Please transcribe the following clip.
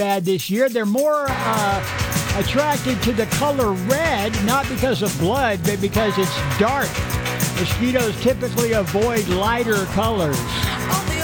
bad this year. They're more attracted to the color red, not because of blood, but because it's dark. Mosquitoes typically avoid lighter colors. Oh